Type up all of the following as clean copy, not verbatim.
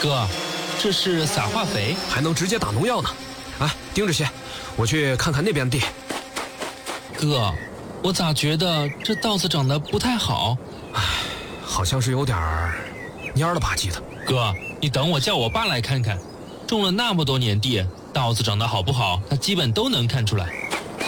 哥，这是撒化肥， 还能直接打农药呢。哎，盯着些，我去看看那边的地。 哥，我咋觉得这稻子长得不太好？ 哎，好像是有点蔫了吧唧的。 哥，你等我叫我爸来看看。种了那么多年地，稻子长得好不好，他基本都能看出来。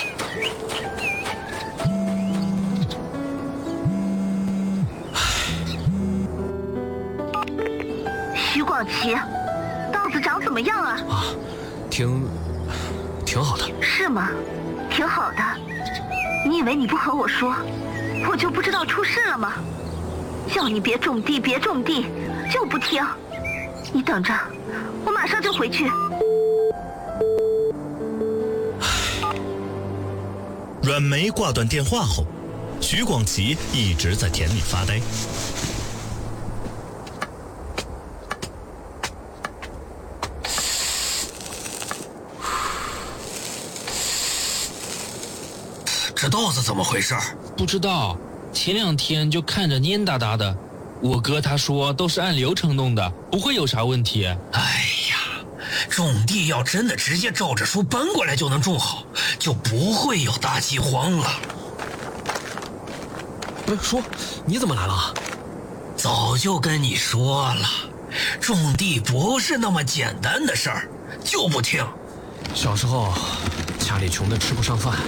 徐广奇，稻子长怎么样啊？ 啊，挺好的。 是吗？挺好的。你以为你不和我说，我就不知道出事了吗？叫你别种地，别种地，就不听。你等着，我马上就回去。 阮梅挂断电话后，徐广奇一直在田里发呆。 这稻子怎么回事？ 不知道，前2天就看着蔫哒哒的。我哥他说都是按流程弄的，不会有啥问题。 哎呀，种地要真的直接照着书搬过来就能种好，就不会有大饥荒了。 叔，你怎么来了？ 早就跟你说了，种地不是那么简单的事儿，就不听。 小时候家里穷得吃不上饭，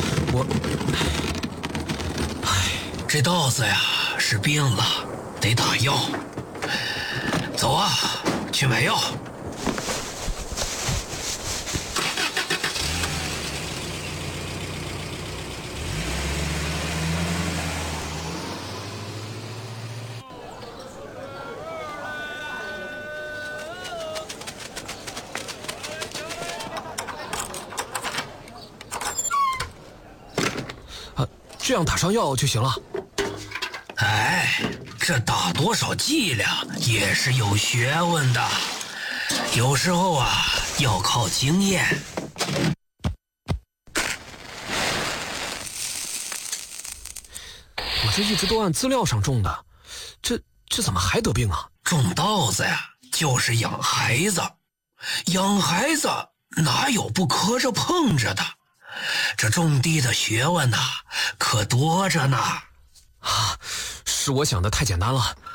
这稻子呀是病了，得打药。走啊，去买药。 这样打上药就行了。 哎，这打多少剂量也是有学问的，有时候啊要靠经验。 我这一直都按资料上种的，这怎么还得病啊？ 种稻子呀，就是养孩子，养孩子哪有不磕着碰着的？这种地的学问呐，可多着呢。 啊，是我想的太简单了。